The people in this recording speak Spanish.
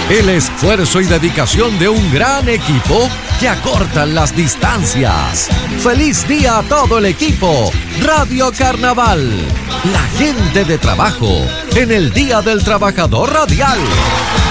el esfuerzo y dedicación de un gran equipo que acortan las distancias. ¡Feliz día a todo el equipo! Radio Carnaval, la gente de trabajo en el Día del Trabajador Radial.